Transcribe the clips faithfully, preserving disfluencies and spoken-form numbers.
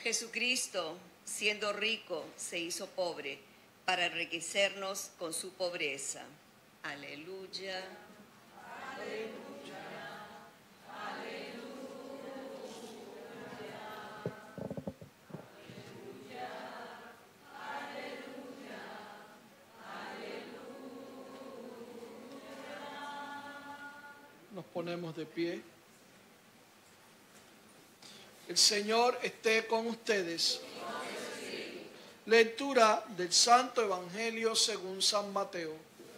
Jesucristo, siendo rico, se hizo pobre para enriquecernos con su pobreza. Aleluya. Aleluya. Aleluya. Aleluya. Aleluya. Nos ponemos de pie. El Señor esté con ustedes. Lectura del Santo Evangelio según San Mateo.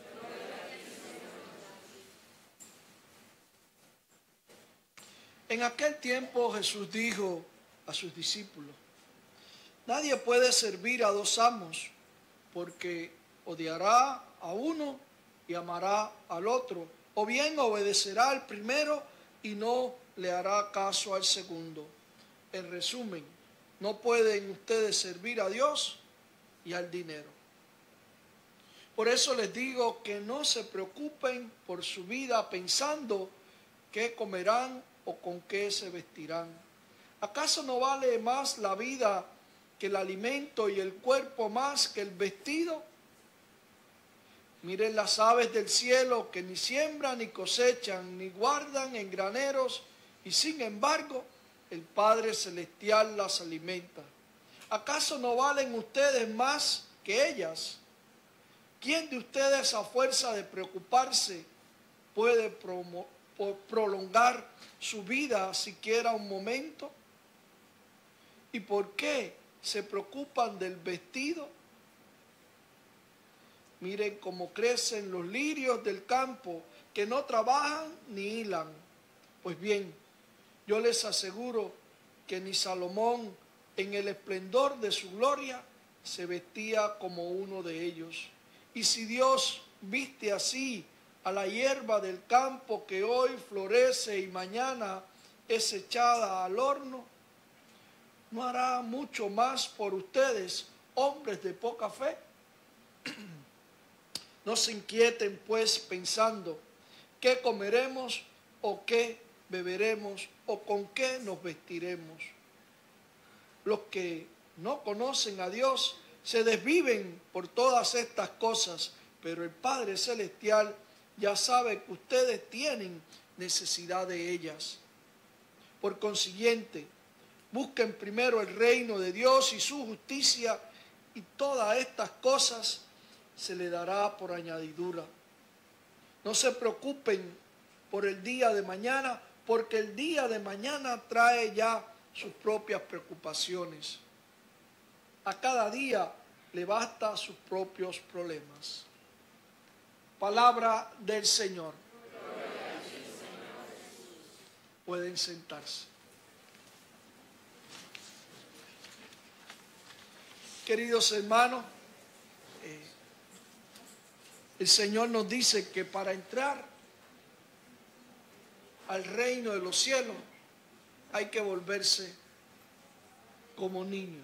En aquel tiempo Jesús dijo a sus discípulos: nadie puede servir a dos amos, porque odiará a uno y amará al otro, o bien obedecerá al primero y no le hará caso al segundo. En resumen, no pueden ustedes servir a Dios y al dinero. Por eso les digo que no se preocupen por su vida pensando qué comerán o con qué se vestirán. ¿Acaso no vale más la vida que el alimento y el cuerpo más que el vestido? Miren las aves del cielo, que ni siembran ni cosechan ni guardan en graneros, y sin embargo el Padre Celestial las alimenta. ¿Acaso no valen ustedes más que ellas? ¿Quién de ustedes, a fuerza de preocuparse, puede promo, prolongar su vida siquiera un momento? ¿Y por qué se preocupan del vestido? Miren cómo crecen los lirios del campo, que no trabajan ni hilan. Pues bien, yo les aseguro que ni Salomón, en el esplendor de su gloria, se vestía como uno de ellos. Y si Dios viste así a la hierba del campo, que hoy florece y mañana es echada al horno, ¿no hará mucho más por ustedes, hombres de poca fe? No se inquieten pues pensando qué comeremos o qué beberemos o con qué nos vestiremos. Los que no conocen a Dios se desviven por todas estas cosas, pero el Padre Celestial ya sabe que ustedes tienen necesidad de ellas. Por consiguiente, busquen primero el reino de Dios y su justicia, y todas estas cosas se les dará por añadidura. No se preocupen por el día de mañana, porque el día de mañana trae ya sus propias preocupaciones. A cada día le basta sus propios problemas. Palabra del Señor. Pueden sentarse. Queridos hermanos, eh, el Señor nos dice que para entrar al reino de los cielos hay que volverse como niño.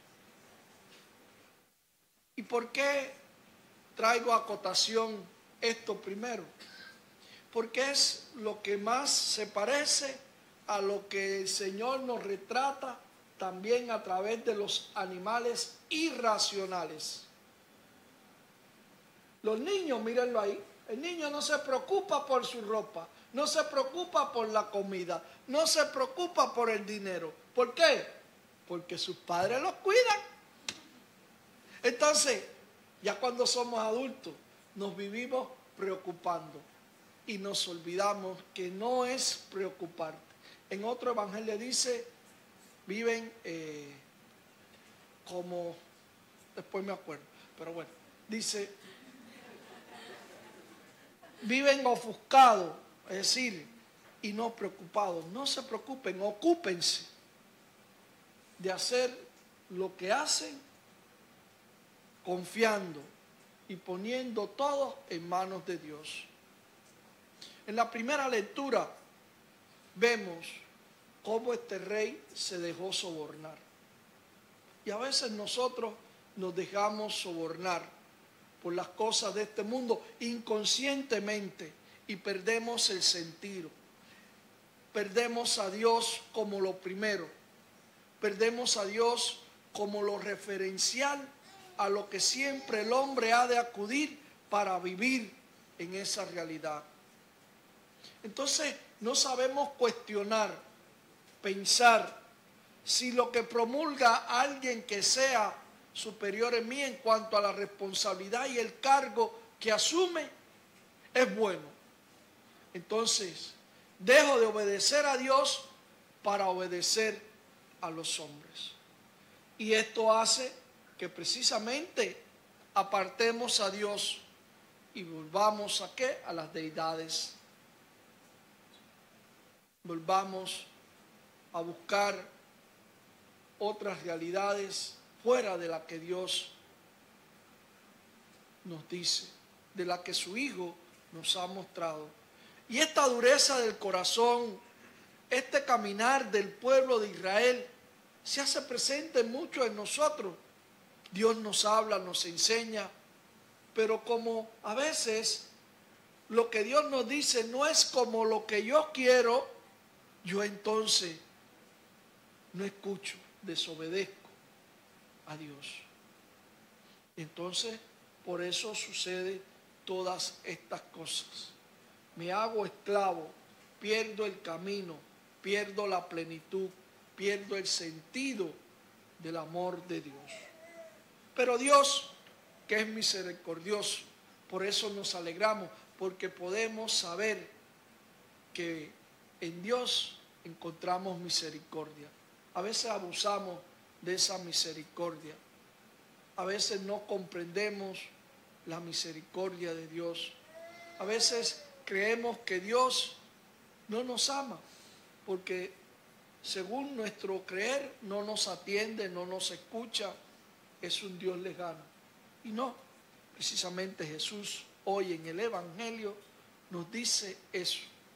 ¿Y por qué traigo a cotación esto primero? Porque es lo que más se parece a lo que el Señor nos retrata también a través de los animales irracionales. Los niños, mírenlo ahí, el niño no se preocupa por su ropa, no se preocupa por la comida, no se preocupa por el dinero. ¿Por qué? Porque sus padres los cuidan. Entonces, ya cuando somos adultos, nos vivimos preocupando y nos olvidamos que no es preocuparte. En otro evangelio dice, viven eh, como, después me acuerdo, pero bueno, dice, viven ofuscados, es decir, y no preocupados. No se preocupen, ocúpense de hacer lo que hacen, confiando y poniendo todo en manos de Dios. En la primera lectura vemos cómo este rey se dejó sobornar. Y a veces nosotros nos dejamos sobornar por las cosas de este mundo inconscientemente y perdemos el sentido. Perdemos a Dios como lo primero. perdemos a Dios como lo referencial a lo que siempre el hombre ha de acudir para vivir en esa realidad. Entonces no sabemos cuestionar, pensar si lo que promulga alguien que sea superior en mí en cuanto a la responsabilidad y el cargo que asume es bueno. Entonces dejo de obedecer a Dios para obedecer a los hombres. Y esto hace que precisamente apartemos a Dios y volvamos a ¿qué? A las deidades. Volvamos a buscar otras realidades fuera de la que Dios nos dice, de la que su Hijo nos ha mostrado. Y esta dureza del corazón, este caminar del pueblo de Israel, se hace presente mucho en nosotros. Dios nos habla, nos enseña, pero como a veces lo que Dios nos dice no es como lo que yo quiero, yo entonces no escucho, desobedezco a Dios. Entonces, por eso sucede todas estas cosas. Me hago esclavo, pierdo el camino, pierdo la plenitud, pierdo el sentido del amor de Dios. Pero Dios, que es misericordioso, por eso nos alegramos, porque podemos saber que en Dios encontramos misericordia. A veces abusamos de esa misericordia. A veces no comprendemos la misericordia de Dios. A veces creemos que Dios no nos ama, porque según nuestro creer no nos atiende, no nos escucha, es un Dios lejano. Y no, precisamente Jesús hoy en el Evangelio nos dice eso,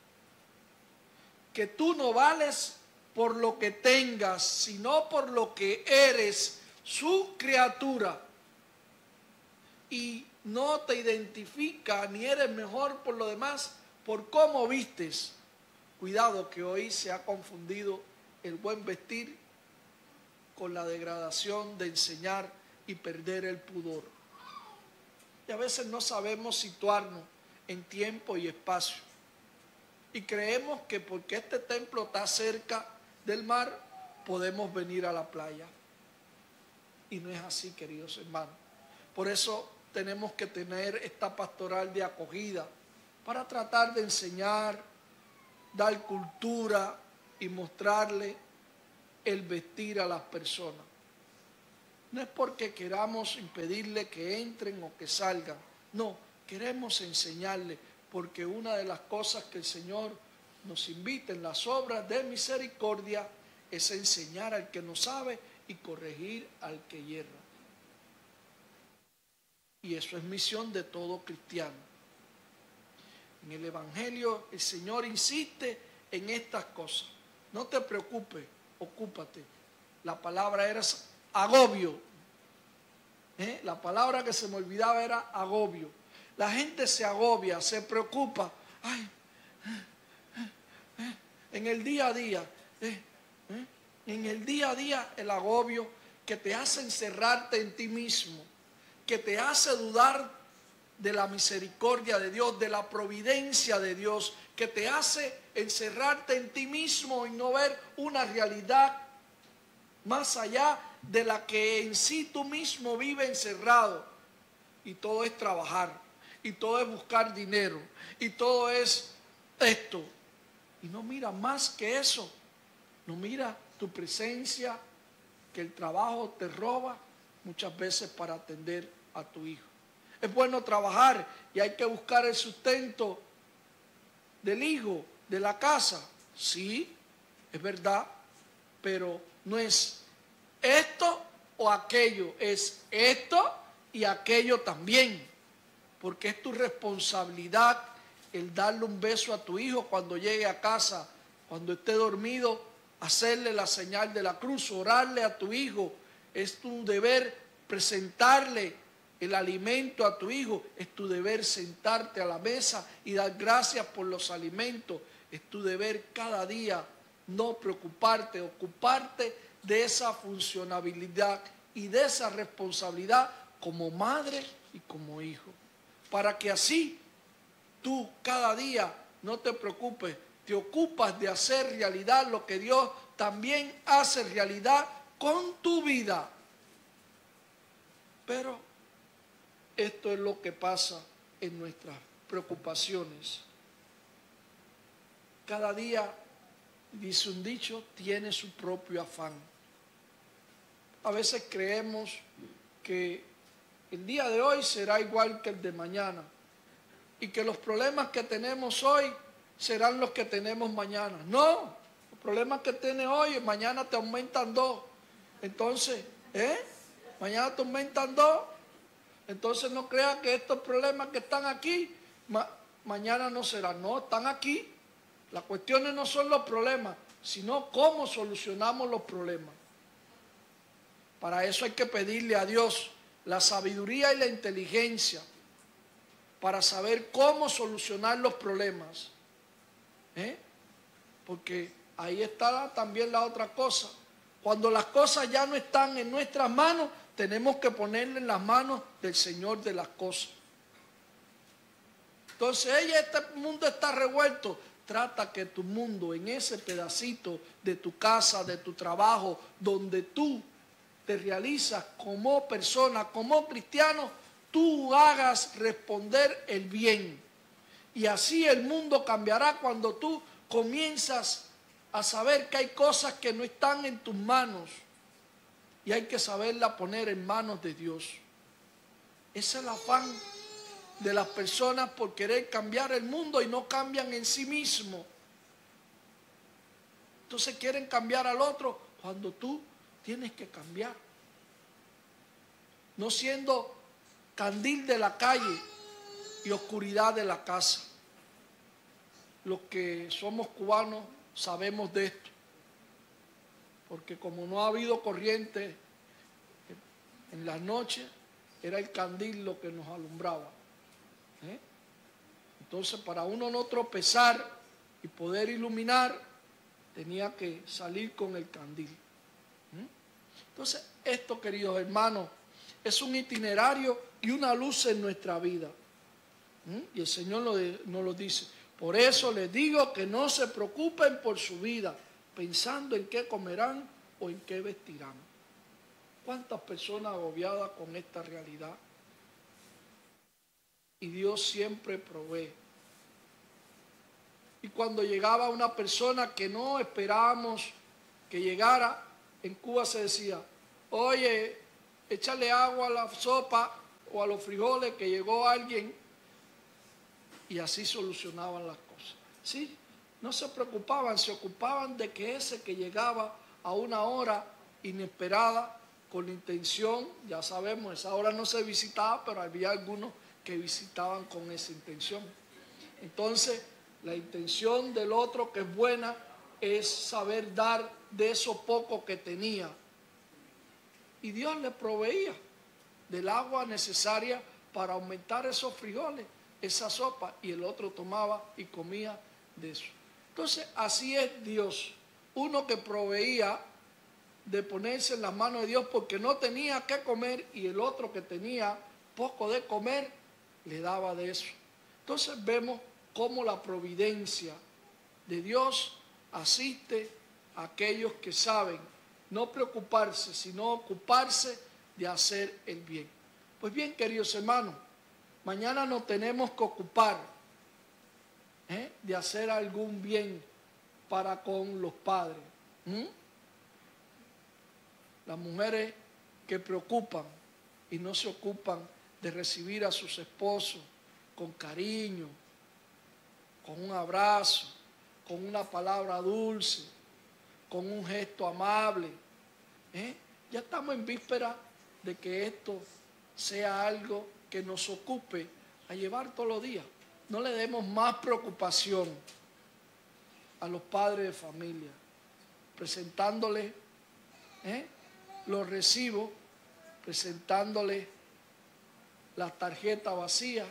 que tú no vales por lo que tengas, sino por lo que eres, su criatura. Y no te identifica ni eres mejor por lo demás, por cómo vistes. Cuidado que hoy se ha confundido el buen vestir con la degradación de enseñar y perder el pudor. Y a veces no sabemos situarnos en tiempo y espacio. Y creemos que porque este templo está cerca del mar, podemos venir a la playa. Y no es así, queridos hermanos. Por eso tenemos que tener esta pastoral de acogida para tratar de enseñar, dar cultura y mostrarle el vestir a las personas. No es porque queramos impedirle que entren o que salgan. No, queremos enseñarle, porque una de las cosas que el Señor nos invita en las obras de misericordia es enseñar al que no sabe y corregir al que hierra. Y eso es misión de todo cristiano. En el Evangelio el Señor insiste en estas cosas. No te preocupes, ocúpate. La palabra era agobio. ¿Eh? La palabra que se me olvidaba era agobio. La gente se agobia, se preocupa. Ay, eh, eh, eh. En el día a día, eh, eh. en el día a día el agobio que te hace encerrarte en ti mismo, que te hace dudar de la misericordia de Dios, de la providencia de Dios, que te hace encerrarte en ti mismo y no ver una realidad más allá de la que en sí tú mismo vives encerrado. Y todo es trabajar, y todo es buscar dinero, y todo es esto. Y no mira más que eso, no mira tu presencia, que el trabajo te roba muchas veces para atender a tu hijo. Es bueno trabajar y hay que buscar el sustento del hijo, de la casa. Sí, es verdad, pero no es esto o aquello, es esto y aquello también. Porque es tu responsabilidad el darle un beso a tu hijo cuando llegue a casa, cuando esté dormido, hacerle la señal de la cruz, orarle a tu hijo. Es tu deber presentarle el alimento a tu hijo, es tu deber sentarte a la mesa y dar gracias por los alimentos, es tu deber cada día no preocuparte, ocuparte de esa funcionabilidad y de esa responsabilidad como madre y como hijo. Para que así tú cada día no te preocupes, te ocupas de hacer realidad lo que Dios también hace realidad con tu vida. Pero esto es lo que pasa en nuestras preocupaciones. Cada día, dice un dicho, tiene su propio afán. A veces creemos que el día de hoy será igual que el de mañana y que los problemas que tenemos hoy serán los que tenemos mañana. No, los problemas que tienes hoy, mañana te aumentan dos. Entonces, ¿eh? Mañana te aumentan dos. Entonces no creas que estos problemas que están aquí, ma mañana no serán. No, están aquí. Las cuestiones no son los problemas, sino cómo solucionamos los problemas. Para eso hay que pedirle a Dios la sabiduría y la inteligencia para saber cómo solucionar los problemas. ¿Eh? Porque ahí está también la otra cosa. Cuando las cosas ya no están en nuestras manos, tenemos que ponerle en las manos del Señor de las cosas. Entonces, ella, este mundo está revuelto. Trata que tu mundo, en ese pedacito de tu casa, de tu trabajo, donde tú te realizas como persona, como cristiano, tú hagas responder el bien. Y así el mundo cambiará cuando tú comienzas a saber que hay cosas que no están en tus manos y hay que saberla poner en manos de Dios. Ese es el afán de las personas por querer cambiar el mundo y no cambian en sí mismos. Entonces quieren cambiar al otro cuando tú tienes que cambiar. No siendo candil de la calle y oscuridad de la casa. Los que somos cubanos sabemos de esto. Porque como no ha habido corriente en las noches, era el candil lo que nos alumbraba. ¿Eh? Entonces, para uno no tropezar y poder iluminar, tenía que salir con el candil. ¿Eh? Entonces, esto, queridos hermanos, es un itinerario y una luz en nuestra vida. ¿Eh? Y el Señor nos lo dice. Por eso les digo que no se preocupen por su vida, pensando en qué comerán o en qué vestirán. ¿Cuántas personas agobiadas con esta realidad? Y Dios siempre provee. Y cuando llegaba una persona que no esperábamos que llegara, en Cuba se decía, oye, échale agua a la sopa o a los frijoles que llegó alguien, y así solucionaban las cosas. ¿Sí? No se preocupaban, se ocupaban de que ese que llegaba a una hora inesperada, con la intención, ya sabemos, esa hora no se visitaba, pero había algunos que visitaban con esa intención. Entonces, la intención del otro que es buena es saber dar de eso poco que tenía. Y Dios le proveía del agua necesaria para aumentar esos frijoles, esa sopa, y el otro tomaba y comía de eso. Entonces, así es Dios. Uno que proveía de ponerse en las manos de Dios porque no tenía que comer, y el otro que tenía poco de comer, le daba de eso. Entonces vemos cómo la providencia de Dios asiste a aquellos que saben no preocuparse, sino ocuparse de hacer el bien. Pues bien, queridos hermanos, mañana nos tenemos que ocupar ¿eh? de hacer algún bien para con los padres. ¿Mm? Las mujeres que preocupan y no se ocupan de recibir a sus esposos con cariño, con un abrazo, con una palabra dulce, con un gesto amable. ¿Eh? Ya estamos en víspera de que esto sea algo que nos ocupe a llevar todos los días. No le demos más preocupación a los padres de familia, presentándoles ¿eh? los recibos, presentándoles las tarjetas vacías,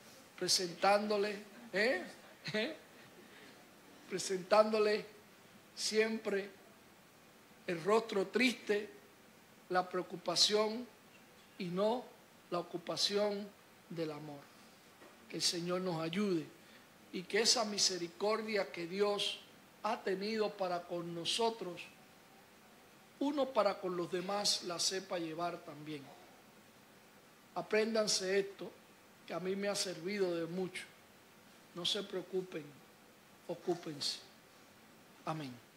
presentándole, ¿eh? ¿eh? presentándole siempre el rostro triste, la preocupación y no la ocupación del amor. Que el Señor nos ayude y que esa misericordia que Dios ha tenido para con nosotros, uno para con los demás la sepa llevar también. Apréndanse esto, que a mí me ha servido de mucho. No se preocupen, ocúpense. Amén.